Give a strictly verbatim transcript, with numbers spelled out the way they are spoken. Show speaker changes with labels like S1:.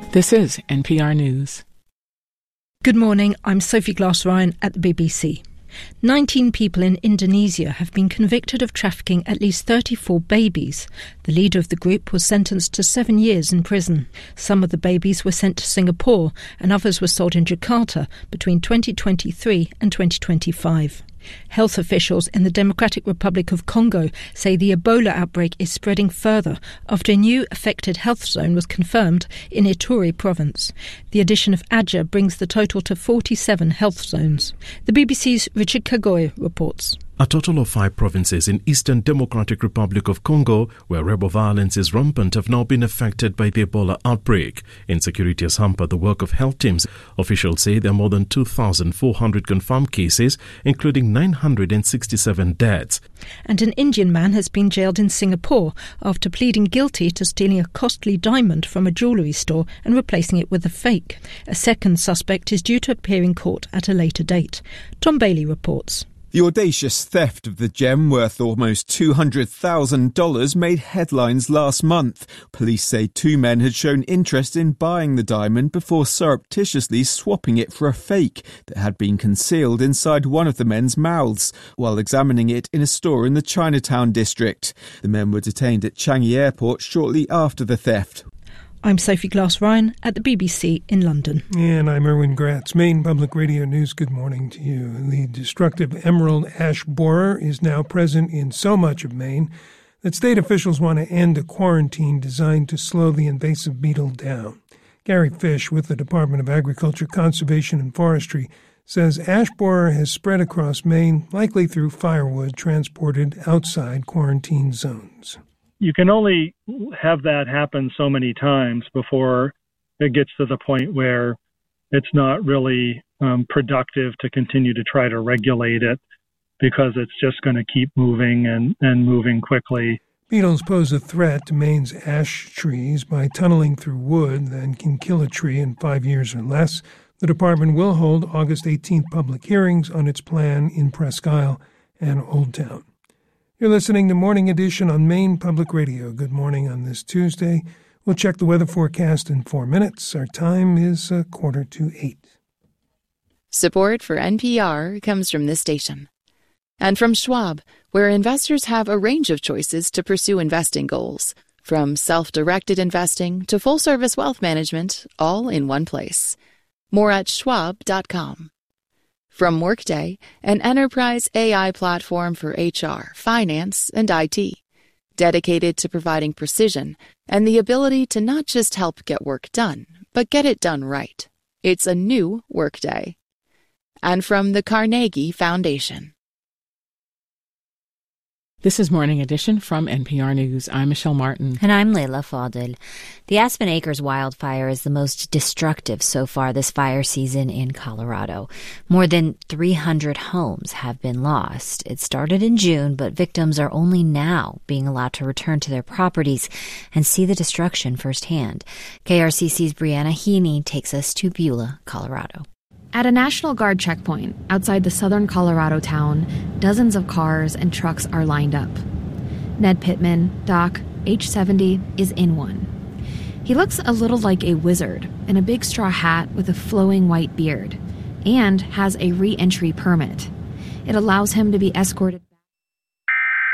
S1: This is N P R News.
S2: Good morning, I'm Sophie Glass-Ryan at the B B C. nineteen people in Indonesia have been convicted of trafficking at least thirty-four babies. The leader of the group was sentenced to seven years in prison. Some of the babies were sent to Singapore and others were sold in Jakarta between twenty twenty-three and twenty twenty-five. Health officials in the Democratic Republic of Congo say the Ebola outbreak is spreading further after a new affected health zone was confirmed in Ituri province. The addition of Adja brings the total to forty-seven health zones. The B B C's Richard Kagoy reports.
S3: A total of five provinces in Eastern Democratic Republic of Congo, where rebel violence is rampant, have now been affected by the Ebola outbreak. Insecurity has hampered the work of health teams. Officials say there are more than two thousand four hundred confirmed cases, including nine hundred sixty-seven deaths.
S2: And an Indian man has been jailed in Singapore after pleading guilty to stealing a costly diamond from a jewellery store and replacing it with a fake. A second suspect is due to appear in court at a later date. Tom Bailey reports.
S4: The audacious theft of the gem, worth almost two hundred thousand dollars, made headlines last month. Police say two men had shown interest in buying the diamond before surreptitiously swapping it for a fake that had been concealed inside one of the men's mouths while examining it in a store in the Chinatown district. The men were detained at Changi Airport shortly after the theft.
S2: I'm Sophie Glass-Ryan at the B B C in London.
S5: And I'm Erwin Gratz, Maine Public Radio News. Good morning to you. The destructive emerald ash borer is now present in so much of Maine that state officials want to end a quarantine designed to slow the invasive beetle down. Gary Fish with the Department of Agriculture, Conservation and Forestry says ash borer has spread across Maine, likely through firewood transported outside quarantine zones.
S6: You can only have that happen so many times before it gets to the point where it's not really um, productive to continue to try to regulate it because it's just going to keep moving and, and moving quickly.
S5: Beetles pose a threat to Maine's ash trees by tunneling through wood that can kill a tree in five years or less. The department will hold August eighteenth public hearings on its plan in Presque Isle and Old Town. You're listening to Morning Edition on Maine Public Radio. Good morning on this Tuesday. We'll check the weather forecast in four minutes. Our time is a quarter to eight.
S7: Support for N P R comes from this station. And from Schwab, where investors have a range of choices to pursue investing goals. From self-directed investing to full-service wealth management, all in one place. More at schwab dot com. From Workday, an enterprise A I platform for H R, finance, and I T, dedicated to providing precision and the ability to not just help get work done, but get it done right. It's a new Workday. And from the Carnegie Foundation.
S1: This is Morning Edition from N P R News. I'm Michelle Martin.
S8: And I'm Leila Fadel. The Aspen Acres wildfire is the most destructive so far this fire season in Colorado. More than three hundred homes have been lost. It started in June, but victims are only now being allowed to return to their properties and see the destruction firsthand. K R C C's Brianna Heaney takes us to Beulah, Colorado.
S9: At a National Guard checkpoint outside the southern Colorado town, dozens of cars and trucks are lined up. Ned Pittman, Doc, age seventy, is in one. He looks a little like a wizard in a big straw hat with a flowing white beard and has a re-entry permit. It allows him to be escorted